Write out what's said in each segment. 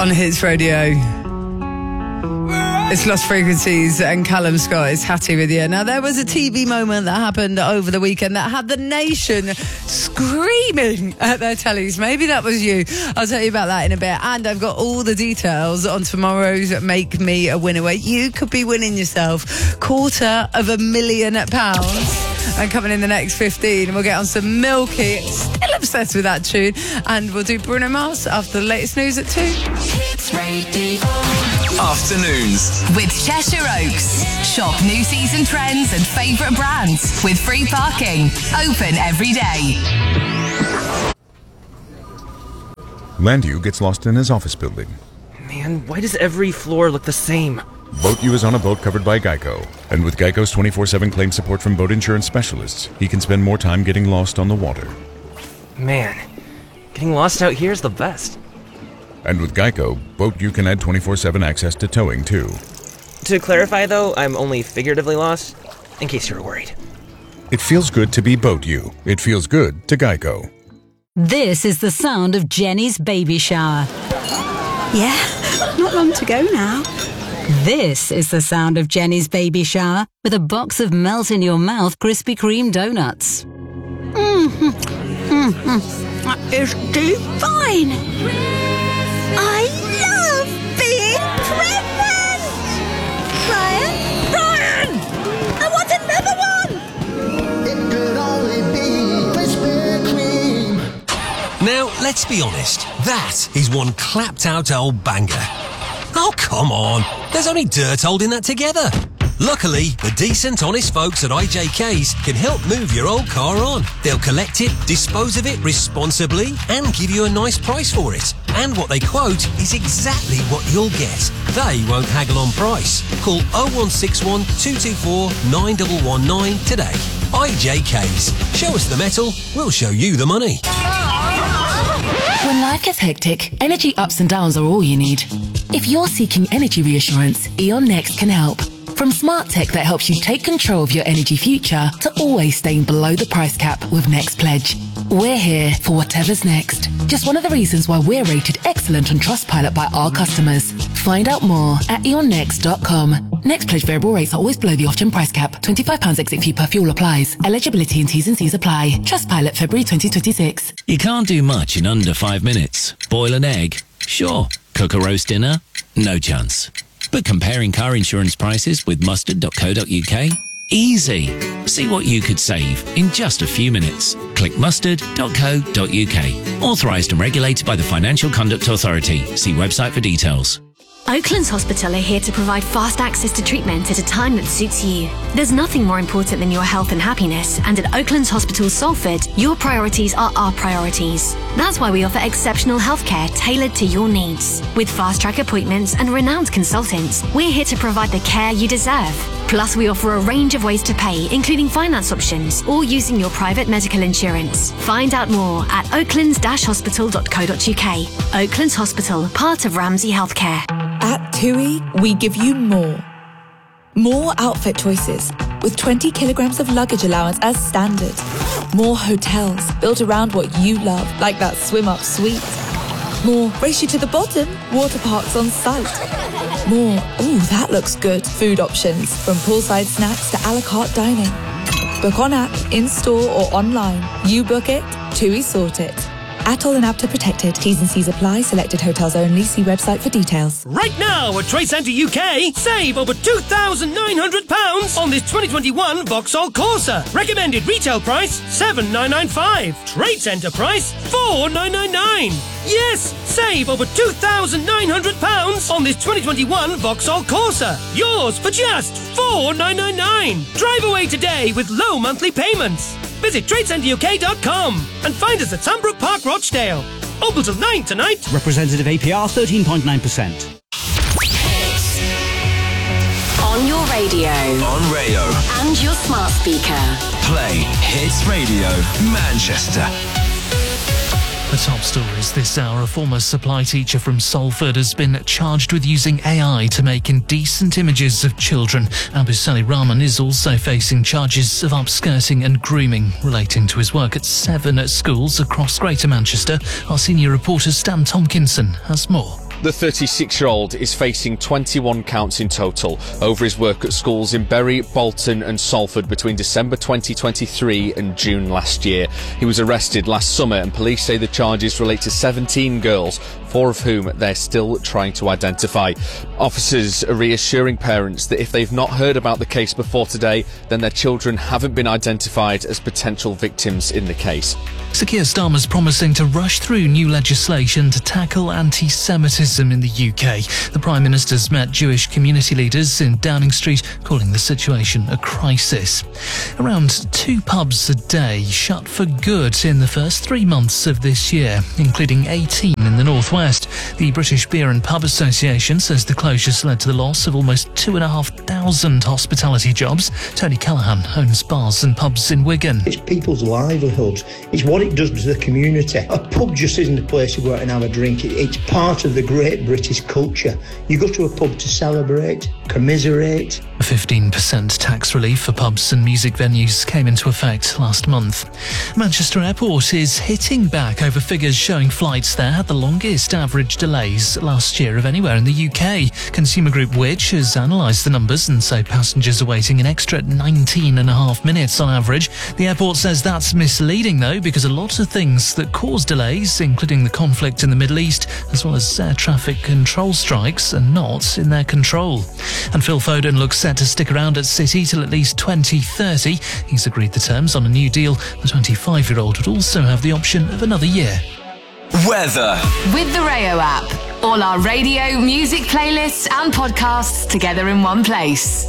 on Hits Radio. It's Lost Frequencies and Callum Scott is Hattie with you. Now, there was a TV moment that happened over the weekend that had the nation screaming at their tellies. Maybe that was you. I'll tell you about that in a bit. And I've got all the details on tomorrow's Make Me a Winner, where you could be winning yourself £250,000. And coming in the next 15, we'll get on some Milky. Still obsessed with that tune. And we'll do Bruno Mars after the latest news at 2. Hits Radio. Afternoons With Cheshire Oaks. Shop new season trends and favourite brands with free parking. Open every day. Landu gets lost in his office building. Man, why does every floor look the same? Boat U is on a boat covered by Geico. And with Geico's 24/7 claim support from boat insurance specialists, he can spend more time getting lost on the water. Man, getting lost out here is the best. And with Geico, Boat U can add 24/7 access to towing, too. To clarify, though, I'm only figuratively lost, in case you were worried. It feels good to be Boat U. It feels good to Geico. This is the sound of Jenny's baby shower. Yeah, not long to go now. This is the sound of Jenny's baby shower with a box of melt-in-your-mouth Krispy Kreme donuts. That is divine. I love being pregnant. Brian, I want another one. It could only be Krispy Kreme. Now, let's be honest, that is one clapped-out old banger. Oh, come on. There's only dirt holding that together. Luckily, the decent, honest folks at IJK's can help move your old car on. They'll collect it, dispose of it responsibly, and give you a nice price for it. And what they quote is exactly what you'll get. They won't haggle on price. Call 0161 224 9119 today. IJK's. Show us the metal, we'll show you the money. When life gets hectic, energy ups and downs are all you need. If you're seeking energy reassurance, E.ON Next can help. From smart tech that helps you take control of your energy future to always staying below the price cap with Next Pledge. We're here for whatever's next. Just one of the reasons why we're rated excellent on Trustpilot by our customers. Find out more at eonnext.com. Next Pledge variable rates are always below the off-gen price cap. £25 exit fee per fuel applies. Eligibility and T's and C's apply. Trustpilot February 2026. You can't do much in under 5 minutes. Boil an egg? Sure. Cook a roast dinner? No chance. But comparing car insurance prices with mustard.co.uk? Easy. See what you could save in just a few minutes. Click mustard.co.uk. Authorised and regulated by the Financial Conduct Authority. See website for details. Oaklands Hospital are here to provide fast access to treatment at a time that suits you. There's nothing more important than your health and happiness, and at Oaklands Hospital Salford, your priorities are our priorities. That's why we offer exceptional healthcare tailored to your needs. With fast-track appointments and renowned consultants, we're here to provide the care you deserve. Plus, we offer a range of ways to pay, including finance options or using your private medical insurance. Find out more at oaklands-hospital.co.uk. Oaklands Hospital, part of Ramsay Healthcare. At TUI, we give you more. More outfit choices, with 20 kilograms of luggage allowance as standard. More hotels built around what you love, like that swim-up suite. More race you to the bottom, water parks on site. More, ooh, that looks good, food options, from poolside snacks to a la carte dining. Book on app, in-store or online. You book it, TUI sort it. Atoll and APTA protected. T's and C's apply. Selected hotels only. See website for details. Right now at Trade Centre UK, save over £2,900 on this 2021 Vauxhall Corsa. Recommended retail price $7,995. Trade Centre price $4,999. Yes, save over £2,900 on this 2021 Vauxhall Corsa. Yours for just $4,999. Drive away today with low monthly payments. Visit TradeCenterUK.com and find us at Sunbrook Park, Rochdale. Open till 9 tonight. Representative APR 13.9%. On your radio. On radio. And your smart speaker. Play Hits Radio Manchester. The top stories this hour. A former supply teacher from Salford has been charged with using AI to make indecent images of children. Abu Sali Rahman is also facing charges of upskirting and grooming relating to his work at 7 schools across Greater Manchester. Our senior reporter Stan Tomkinson has more. The 36-year-old is facing 21 counts in total over his work at schools in Bury, Bolton and Salford between December 2023 and June last year. He was arrested last summer and police say the charges relate to 17 girls, 4 of whom they're still trying to identify. Officers are reassuring parents that if they've not heard about the case before today, then their children haven't been identified as potential victims in the case. Sir Keir Starmer's promising to rush through new legislation to tackle anti-Semitism in the UK. The Prime Minister's met Jewish community leaders in Downing Street, calling the situation a crisis. Around 2 pubs a day shut for good in the first 3 months of this year, including 18 in the northwest. The British Beer and Pub Association says the closures led to the loss of almost 2,500 hospitality jobs. Tony Callaghan owns bars and pubs in Wigan. It's people's livelihoods. It's what it does to the community. A pub just isn't a place to go out and have a drink. It's part of the great British culture. You go to a pub to celebrate, commiserate. A 15% tax relief for pubs and music venues came into effect last month. Manchester Airport is hitting back over figures showing flights there had the longest average delays last year of anywhere in the UK. Consumer group Which has analysed the numbers and say passengers are waiting an extra 19.5 minutes on average. The airport says that's misleading though, because a lot of things that cause delays, including the conflict in the Middle East, as well as air traffic control strikes, are not in their control. And Phil Foden looks set to stick around at City till at least 2030. He's agreed the terms on a new deal. The 25-year-old would also have the option of another year. Weather. With the Rayo app, all our radio, music playlists and podcasts together in one place.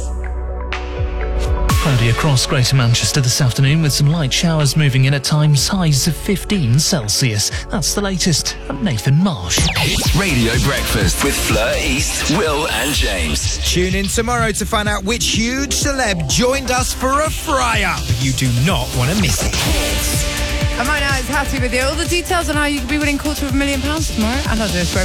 Cloudy across Greater Manchester this afternoon with some light showers moving in at times, highs of 15 Celsius. That's the latest. I'm Nathan Marsh. Hits Radio Breakfast with Fleur East, Will and James. Tune in tomorrow to find out which huge celeb joined us for a fry-up. You do not want to miss it. And right now it's Hattie with you. All the details on how you could be winning £250,000 tomorrow. And I'll do a square